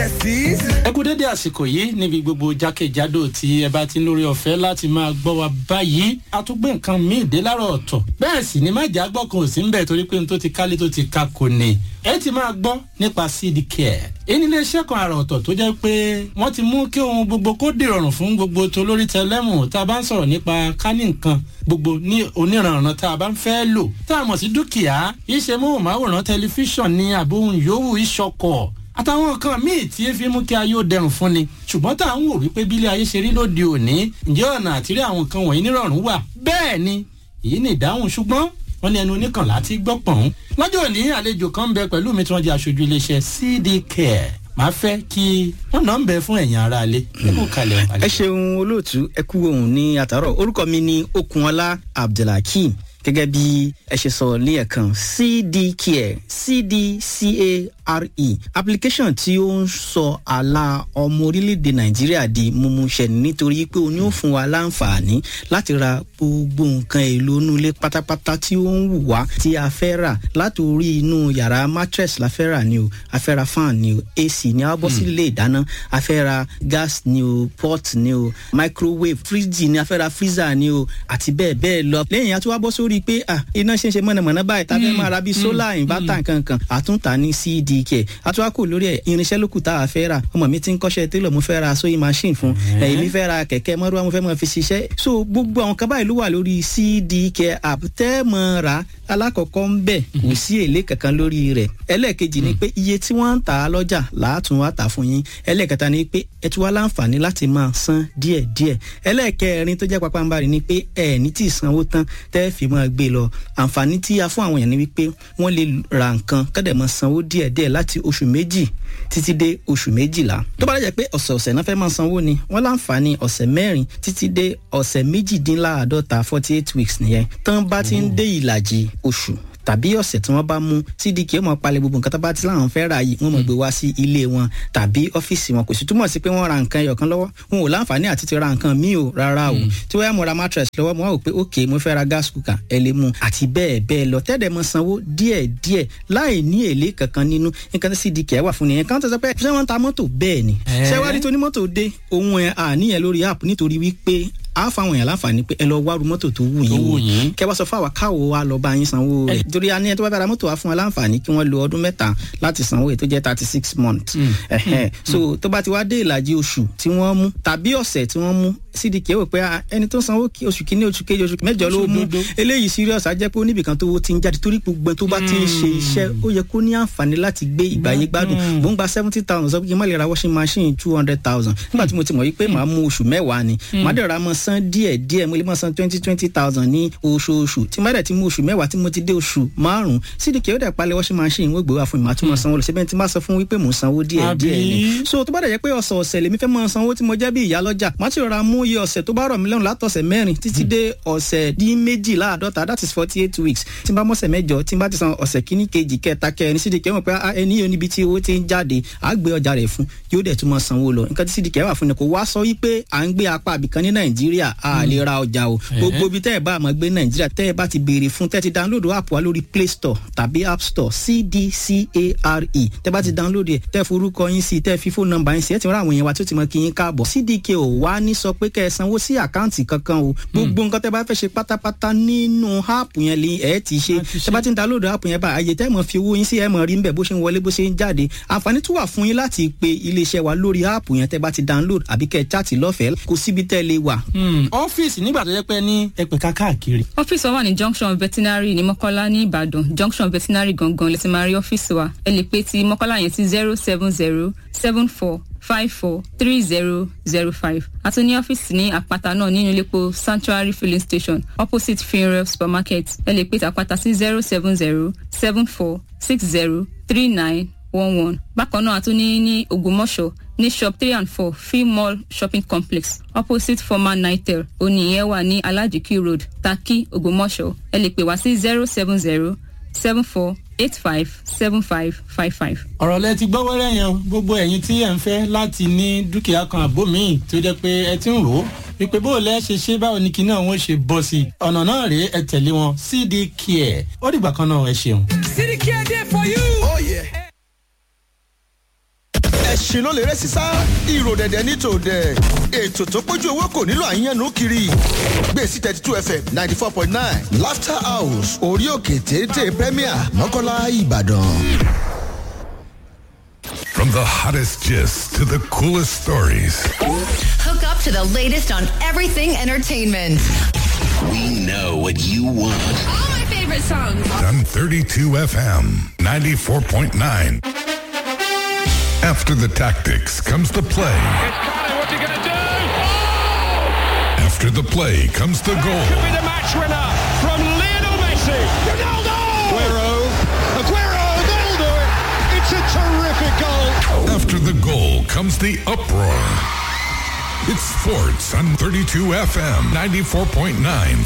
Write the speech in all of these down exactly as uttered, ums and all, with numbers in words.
Yes, ẹ kú dédé àsìkò yìí níbi gbogbo jákèjádò tí ẹ bá ti ń lórí ọ̀fẹ́ láti máa gbọ́ wa báyìí a tún gbé nǹkan míì dé láàárọ̀ ọ̀tọ̀ bẹ́ẹ̀ sì ni má jà gbọ́ kan ò sí ń bẹ̀ torí pé n tó ti kálé tó ti ka kò ní ẹ ti máa gbọ́ nípa seed care èyí nílé iṣẹ́ kan àrà ọ̀tọ̀ tó jẹ́ pé wọ́n ti mú kí ohun gbogbo kó dìrọ̀rùn fún gbogbo tolórí tẹlẹ́mù tá a bá ń sọ̀rọ̀ nípa kání nǹkan gbogbo ní oníranran tá a bá ń fẹ́ lò tá a mọ̀ sí dúkìá iṣẹ́ móhùnmáwòrán tẹlifíṣàn ní àbóhùn yòówù ìṣọkọ̀ àtàwọn nǹkan míì tí fi mú kí ayé ó dẹrùn fún ni ṣùgbọ́n tá à ń wò wípé bílé ayé ṣe rí lóde òní ǹjẹ́ ọ̀nà àtìrí àwọn nǹkan wọ̀nyí nírọ̀rùn wà bẹ́ẹ̀ ni èyí ni ìdáhùn ṣùgbọ́n wọ́n ní ẹnu oníkànlá tí gbọ́ pọ̀n. lọ́jọ́ òní àlejò kan ń bẹ pẹ̀lú mi tí wọ́n jẹ́ aṣojú iléeṣẹ́ C D Care máa fẹ́ kí wọ́n náà ń bẹ fún ẹ̀yin ará ilé. ẹ ṣeun olóòtú ẹ kú ohun ní àtàrọ̀ orúkọ mi ni Okunola Abdulhakeem gẹ́gẹ́ bí ẹ ṣe sọ ní ẹ̀kan C D Care C D C A R E application tí ó ń sọ àlà ọmọ orílẹ̀-èdè Nàìjíríà di mímúṣẹ nítorí pé ó ní ó fún wa láǹfààní láti ra gbogbo nǹkan èlò inú ilé pátápátá tí ó ń wù wá tí a fẹ́ rà látòrí inú yàrá mattress la fẹ́ rà ni o a fẹ́ ra fan ni o A C ni a bọ́ sí ilé ìdáná a fẹ́ ra gas ni o pot ni o microwave fridge ni a fẹ́ ra freezer ni o àti bẹ́ẹ̀ bẹ́ẹ̀ lọ lẹ́yìn a tún wá bọ́ sórí pé ah iná ṣe ń ṣe mọ̀nàmọ́ná báyìí tá a fẹ́ máa ra bíi solar inverter kankan àtúntà ní C D Care àtúwákò lórí ẹ̀ irinṣẹ́ lókù tá a fẹ́ rà ọmọ mi ti ń kọ́ṣẹ́ télọ̀ mo fẹ́ ra sewing machine fún ẹ̀yìn mi fẹ́ ra kẹ̀kẹ́ mọ́rúwá mo fẹ́ mọ́ fi ṣiṣẹ́ so gbogbo àwọn kan báyìí ló wà lórí C D Care app tẹ́ mọ́ ra alákọ̀ọ́kọ́ ń bẹ̀ kò sí èlé kankan lórí rẹ̀ ẹlẹ́ẹ̀kejì ni pé iye tí wọ́n ń tà á lọ́jà làátún wá tà fún yín ẹlẹ́ẹ̀kẹta ni pé ẹ tún wá láǹfààní láti máa san díẹ̀díẹ̀ ẹlẹ́ẹ̀kẹrin tó jẹ́ pápánbarì ni pé ẹ ní tí ì sanwó tán tẹ́ fi máa gbé lọ àǹfààní tí a fún àwọn èèyàn ni wípé wọ́n lè ra nǹkan kọ́dẹ̀ máa sanwó díẹ̀díẹ̀ láti oṣù méjì títí dé oṣù méjìlá tó bá dẹ̀ pé ọ̀sẹ̀ọ̀sẹ̀ náà fẹ́ máa sanwó ni wọ́n láǹfààní ọ̀sẹ̀ mẹ́rin títí dé ọ̀sẹ̀ méjìdínláàádọ́ta forty eight weeks nìyẹn tán bá ti ń dé ìlàjì oṣù tàbí ọ̀sẹ̀ tí wọ́n bá mú C D Care mọ̀ palẹ̀ gbogbo nǹkan tó bá ti láwọn fẹ́ ra yìí wọ́n mọ̀ gbé wá sí ilé wọn tàbí ọ́fíìsì wọn kò sì túmọ̀ sí pé wọ́n ra nǹkan ẹyọ̀kan lọ́wọ́ wọn ò láǹfààní àti ti ra nǹkan míì o rárá o tí wọ́n yà mo ra mattress lọ́wọ́ mo wá wò pé ok mo fẹ́ ra gas cooker ẹ lè mú àti bẹ́ẹ̀ bẹ́ẹ̀ lọ tẹ́lẹ̀ mọ sanwó díẹ̀ díẹ̀ láì ní èlé kankan nínú nǹkan tí C D Care wà fún nìyẹn kan tó sọ pé ṣé wọ́n ń ta mọ́tò bẹ́ẹ̀ ni ṣé wá rí tó ní mọ́tò dé ohun ẹ̀ àníyàn lórí app nítorí wípé a fáwọn èèyàn láǹfààní pé ẹ lọ wárú mọ́tò tó wù yín wò kẹ wá sọ fún àwa káwo wa lọ bá yín sanwó rẹ̀ torí a ní ẹ tó bá bá ra mọ́tò wa fún wa láǹfààní kí wọ́n lo ọdún mẹ́ta láti sanwó èyí tó jẹ́ thirty six months so tó bá ti wá dé ìlàjì oṣù tí wọ́n mú tàbí ọ̀sẹ̀ tí wọ́n mú C D Care wò pé ẹni tó sanwó oṣù kìíní oṣù kejì oṣù mẹ́jọ ló mú eléyìí serious á jẹ́ pé oníbìkan tó wo ti ń jáde torí gbogbo tó bá ti ń ṣe iṣẹ́ ó yẹ kó ní àǹfààní láti gbé ìgbàyé gbádùn mò ń gba seventy thousand sọ pé kí n má lè ra washing machine two hundred thousand nígbà tí mo ti mọ̀ wípé màá mú oṣù mẹ́wàá ni màá dẹ̀ ra mọ́ san díẹ̀ díẹ̀ mo lè máa san twenty twenty thousand ní oṣooṣù tí mo bá dẹ̀ ti mú oṣù mẹ́wàá tí mo ti dé oṣù márùn-ún C D Care ó dẹ̀ palẹ̀ washing machine wọ́n gbé wá fún mi màá tún máa sanwó lọ síbẹ̀ tí mo bá sọ fún wípé mò ń sanwó díẹ̀ díẹ̀ ni so tó bá dẹ̀ jẹ́ pé ọ̀sẹ̀ ọ̀sẹ̀ lèmi fẹ́ máa sanwó tí mo jẹ́ bí ìyá lọ́jà màá ti rọra mú iye ọ̀sẹ̀ tó bá rọ̀ mí lọ́rùn látọ̀sẹ̀ mẹ́rin títí dé ọ̀sẹ̀ dín méjìláàdọ́ta that is forty eight weeks tí n bá mọ̀sẹ̀ mẹ́jọ tí n bá ti san ọ̀sẹ̀ kíní kejì kẹta kẹrin C D Care mọ̀ pé ẹni yóò níbi tí owó ti ń jáde á gbé ọjà rẹ̀ fún yóò dẹ̀ tún máa sanwó lọ nǹkan tí C D Care wà fún ni kò wá sọ wípé à ń gbé apá àbìkan ní Nàìjíríà a lè ra ọjà o gbogbo ibi tẹ́ ẹ bá àmọ́ gbé Nàìjíríà tẹ́ ẹ bá ti béèrè fún tẹ́ ti download app wa lórí Play Store tàbí App Store C D C A R E tẹ́ bá ti download ẹ̀ tẹ́ forúkọ yín sí tẹ́ fi fóònù nọ́mbà yín sí ẹ̀ ti rán àwọn èèyàn wa tó ti mọ kí yín káàbọ̀ C D Care ò wá ní sọ pé kẹ́ ẹ sanwó sí àkáǹtì kankan o gbogbo nǹkan tẹ́ bá fẹ́ ṣe pátápátá nínú app yẹn lè ẹ̀ ti ṣe tẹ́ bá ti download app yẹn bá àyè tẹ́ mọ̀ fi owó yín sí ẹ̀ mọ̀ rí nbẹ̀ bó ṣe ń wọlé bó ṣe ń jáde àǹfààní tún wà fún yín láti pe iléeṣẹ́ wa lórí app yẹn tẹ́ bá ti download àbí kẹ́ ẹ chat lọ́fẹ̀ẹ́ kò síbi tẹ́ lè wà. ọ́fíìsì nígbà tó jẹ́ pé ní ẹ̀pẹ̀ká káàkiri. ọ́fíìsì wa wà ní junction veterinary ní Mọ́kọ́lá ní Ìbàdàn junction veterinary gangan lè ti máa rí ọ́fíìsì wa ẹ lè pe ti Mọ́kọ́lá yẹn sí zero seven zero seven four five four three zero zero five àti ní ọ́fíìsì ní àpáta náà nínú iléepo Sanctuary filling station opposite Funeral supermarket ẹ lè pe ti àpáta sí zero seven zero seven four six zero three nine one one bákan náà àtúní ní Ògbómọ̀ṣọ́ ní shop three and four Free Mall shopping complex opposite former Nitel oníyẹn wà ní Alajiki road Taki Ògbómọ̀ṣọ́ ẹ lè pè wá sí zero seven zero seven four eight five seven five five five. ọ̀rọ̀ lẹ ti gbọ́ wẹ́rẹ́ yẹn gbogbo ẹ̀yin tí ẹ̀ ń fẹ́ láti ní dúkìá kan àbó míì tó jẹ́ pé ẹ ti ń rò ó wípé bó o lẹ́ ṣe ṣe báwo ni kinní àwọn ṣe bọ́ sí i ọ̀nà náà rèé ẹ tẹ̀lé wọn C D Care ó dìgbà kan náà ẹ ṣeun. C D Care there for you. Oh yeah. ẹ̀sìn ló lè rẹ́ sísá ìrò dẹ̀dẹ̀ ní tòdẹ̀ ètò tó pójú owó kò nílò àyànnú kiri gbèsè thirty two fm ninety four point nine laughter house orí òkè téńté premier mọ́kànlá ìbàdàn. From the hottest gist to the coolest stories. Hook up to the latest on everything entertainment. We know what you want. All my favorite songs. On thirty-two F M, ninety-four point nine. After the tactics comes the play. It's Carter, what's he going to do? Oh! After the play comes the goal. That could be the match winner from Lionel Messi. Ronaldo! Aguero. Aguero, they'll do it. It's a terrific goal. After the goal comes the uproar. It's sports on thirty-two F M, ninety-four point nine.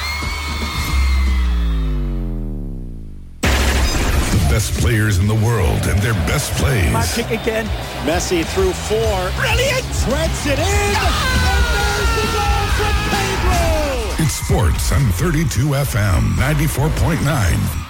The best players in the world and their best plays. Kick again. Messi through four. Brilliant! Threads it in. Ah! And there's the goal from Pedro. It's sports on thirty-two F M, ninety-four point nine.